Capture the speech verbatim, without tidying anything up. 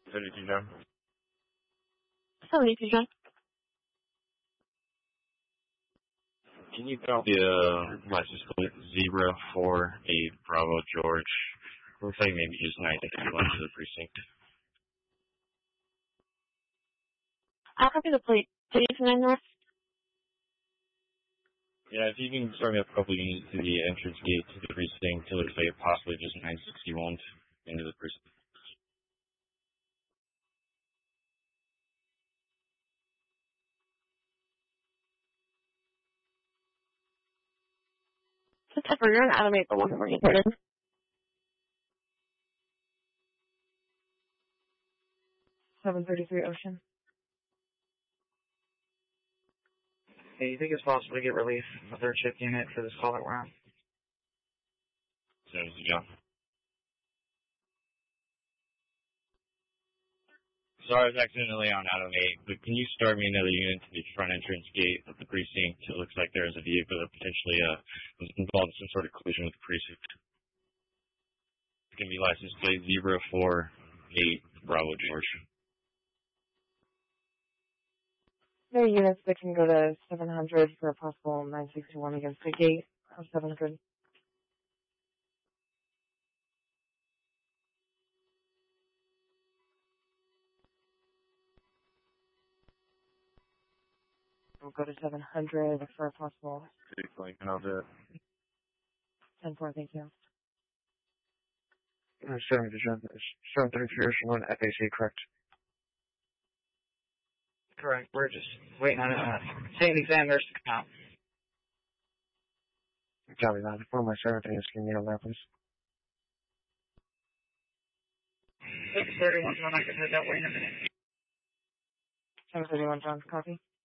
seventy-two, John. seventy-two, John. Can you copy a license plate zero four eight Bravo George? Looks like maybe just night if you went to the precinct. I'll copy the plate. eighty-nine North. Yeah, if you can start me up a couple units to the entrance gate to the precinct, it looks like possibly just nine sixty-one into the precinct. Just Pepper, you're an Adam eight, but wasn't reported. seven thirty-three Ocean. Hey, you think it's possible to get relief from the third shift unit for this call that we're on? seventy-two, John. Sorry, I was accidentally on Adam eight, but can you start me another unit to the front entrance gate of the precinct? It looks like there's a vehicle that potentially uh, was involved in some sort of collision with the precinct. It's going to be license plate zero four eight Bravo George. There are units that can go to seven hundred for a possible nine sixty-one against the gate of seven hundred. We'll go to seven hundred for a possible Six, like, and I'll do it. ten four, thank you. Uh, seventy-two, John. seven thirty-three Ocean one, F A C, correct? Correct. We're just waiting on it. Uh, Saint Examiner's to come out. Copy that. One of my secretaries can you on that, please? six thirty-one, John. I can head that way in a minute. seven thirty-one, John, copy.